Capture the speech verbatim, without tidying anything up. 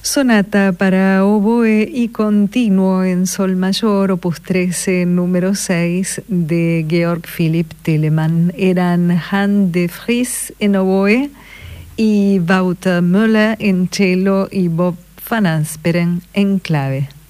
Sonata para oboe y continuo en sol mayor, opus trece, número seis, de Georg Philipp Telemann. Eran Han de Vries en oboe y Wouter Müller en cello y Bob van Asperen en clave.